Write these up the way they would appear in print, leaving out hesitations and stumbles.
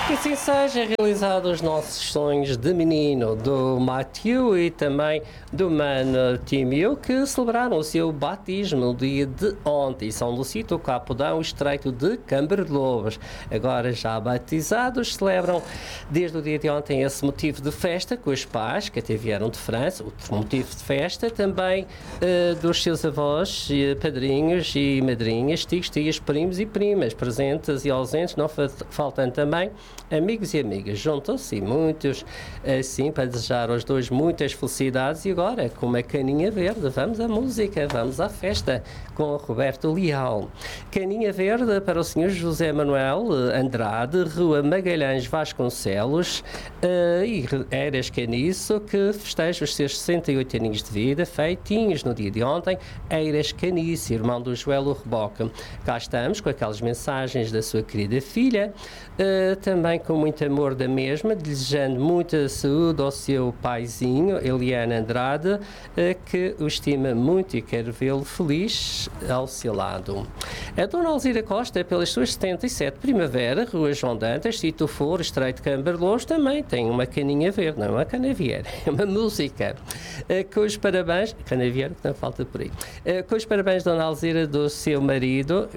Que assim seja realizado os nossos sonhos de menino, do Mathieu e também do Mano Tímio, que celebraram o seu batismo no dia de ontem. São Lucito, Capodão e Estreito de Camberlobos. Agora já batizados, celebram desde o dia de ontem esse motivo de festa com os pais, que até vieram de França, outro motivo de festa, também dos seus avós, padrinhos e madrinhas, tios, tias, primos e primas, presentes e ausentes, não faltando também amigos e amigas. Juntam-se muitos assim para desejar aos dois muitas felicidades. E agora, com uma caninha verde, vamos à música, vamos à festa com o Roberto Leal. Caninha verde para o Sr. José Manuel Andrade, Rua Magalhães Vasconcelos e Eiras Caniço, que festeja os seus 68 aninhos de vida, feitinhos no dia de ontem. Eiras Caniço, irmão do Joelo Reboque. Cá estamos com aquelas mensagens da sua querida filha, também com muito amor da mesma, desejando muita saúde ao seu paizinho, Eliana Andrade, que o estima muito e quer vê-lo feliz ao seu lado. A Dona Alzira Costa, pelas suas 77 Primavera, Rua João Dantas, Sítio Foro, Estreito de Camberlobos, também tem uma caninha verde, não é uma canaviera, é uma música. Com os parabéns, canaviera que não falta por aí, com os parabéns, Dona Alzira, do seu marido,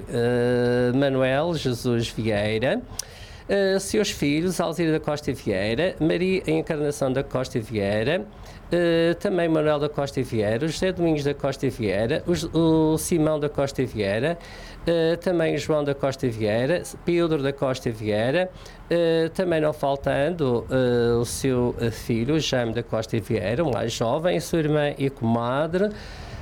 Manuel Jesus Vieira, seus filhos, Alzira da Costa Vieira, Maria Encarnação da Costa Vieira, também Manuel da Costa Vieira, José Domingos da Costa Vieira, o Simão da Costa Vieira, também João da Costa Vieira, Pedro da Costa Vieira, também não faltando o seu filho, Jaime da Costa Vieira, o mais jovem, a sua irmã e comadre,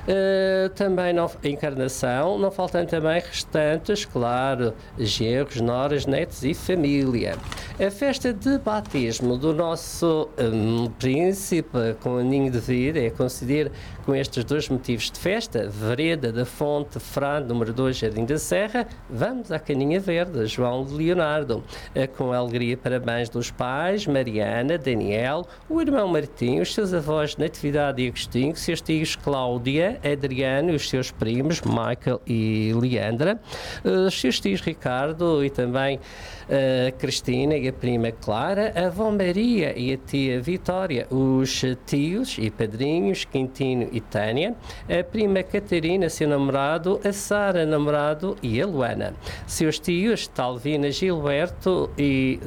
também Encarnação, não faltando também restantes, claro, genros, noras, netos e família. A festa de batismo do nosso príncipe com aninho de vida é conceder com estes dois motivos de festa, Vereda da Fonte, Frade, número 2, Jardim da Serra. Vamos à caninha verde, João de Leonardo, com alegria parabéns dos pais, Mariana, Daniel, o irmão Martim, os seus avós Natividade e Agostinho, seus tios Cláudia, Adriano e os seus primos, Michael e Leandra, os seus tios Ricardo e também Cristina e a prima Clara, a avó Maria e a tia Vitória, os tios e padrinhos Quintino e Tânia, a prima Catarina, seu namorado, a Sara, namorado, e a Luana. Seus tios Talvina Gilberto e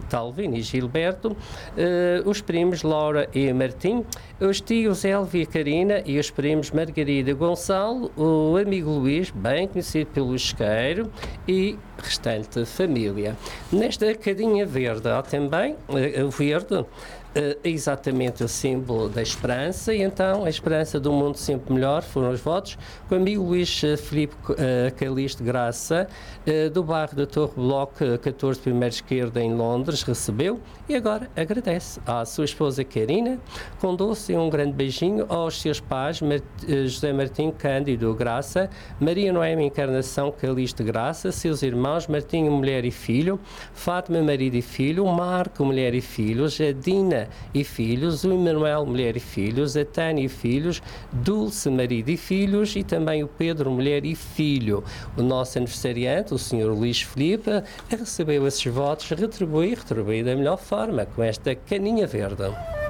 Gilberto, os primos Laura e Martim, os tios Elvia e Karina e os primos Margarida Gonçalo, o amigo Luís, bem conhecido pelo Isqueiro, e restante família. Nesta cadinha verde há também o verde, é exatamente o símbolo da esperança, e então a esperança de um mundo sempre melhor foram os votos que o amigo Luís Filipe Calixto Graça, do bairro da Torre Bloco 14, primeira esquerda, em Londres, recebeu e agora agradece à sua esposa Karina, com doce e um grande beijinho, aos seus pais José Martim Cândido Graça, Maria Noemi Encarnação Calixto Graça, seus irmãos Martinho, mulher e filho, Fátima, marido e filho, Marco, mulher e filhos, a Dina e filhos, o Emanuel, mulher e filhos, a Tânia e filhos, Dulce, marido e filhos, e também o Pedro, mulher e filho. O nosso aniversariante, o Sr. Luís Filipe, recebeu esses votos, retribui da melhor forma com esta caninha verde.